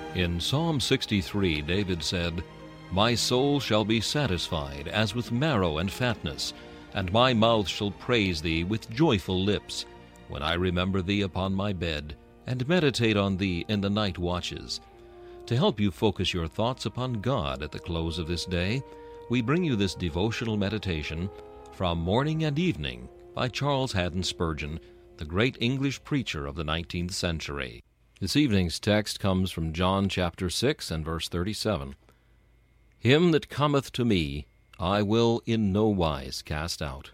In Psalm 63, David said, "My soul shall be satisfied as with marrow and fatness, and my mouth shall praise thee with joyful lips, when I remember thee upon my bed, and meditate on thee in the night watches." To help you focus your thoughts upon God at the close of this day, we bring you this devotional meditation from Morning and Evening by Charles Haddon Spurgeon, the great English preacher of the 19th century. This evening's text comes from John chapter 6 and verse 37. "Him that cometh to me I will in no wise cast out."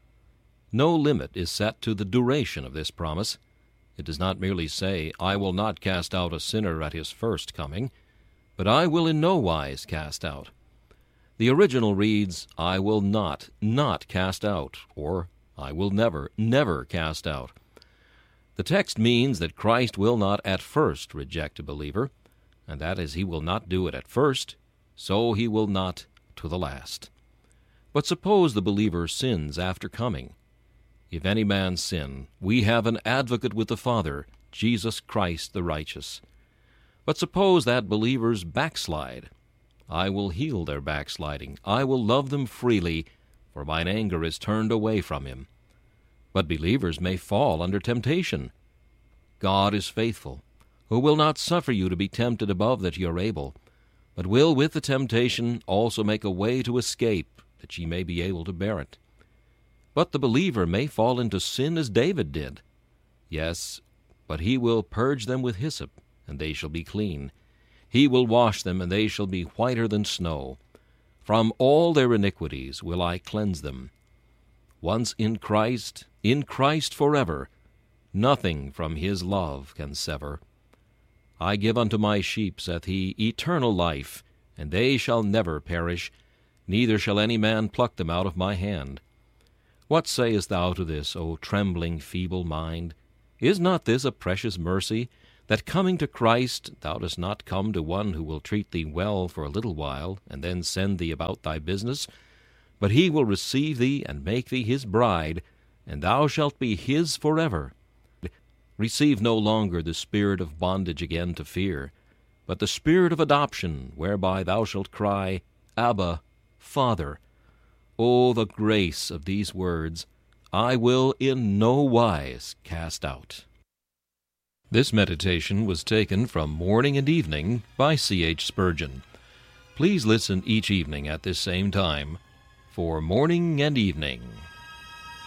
No limit is set to the duration of this promise. It does not merely say, "I will not cast out a sinner at his first coming," but "I will in no wise cast out." The original reads, "I will not cast out," or "I will never cast out." The text means that Christ will not at first reject a believer, and that as he will not do it at first, so he will not to the last. But suppose the believer sins after coming. "If any man sin, we have an advocate with the Father, Jesus Christ the righteous." But suppose that believers backslide. I will heal their backsliding. I will love them freely, for mine anger is turned away from him. But believers may fall under temptation. God is faithful, who will not suffer you to be tempted above that ye are able, but will with the temptation also make a way to escape, that ye may be able to bear it. But the believer may fall into sin as David did. Yes, but he will purge them with hyssop, and they shall be clean. He will wash them, and they shall be whiter than snow. From all their iniquities will I cleanse them. Once in Christ forever, nothing from his love can sever. I give unto my sheep, saith he, eternal life, and they shall never perish, neither shall any man pluck them out of my hand. What sayest thou to this, O trembling, feeble mind? Is not this a precious mercy, that coming to Christ thou dost not come to one who will treat thee well for a little while, and then send thee about thy business? But he will receive thee and make thee his bride, and thou shalt be his forever. Receive no longer the spirit of bondage again to fear, but the spirit of adoption, whereby thou shalt cry, Abba, Father. O the grace of these words, I will in no wise cast out. This meditation was taken from Morning and Evening by C.H. Spurgeon. Please listen each evening at this same time for Morning and Evening.